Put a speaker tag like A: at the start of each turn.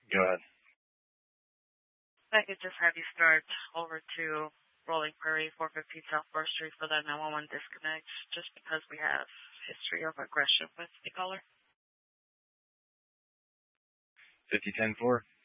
A: Go ahead.
B: I could just have you start over to Rolling Prairie, 415 South 4th Street for that 911 disconnect, just because we have history of aggression with the caller.
A: 5010-4.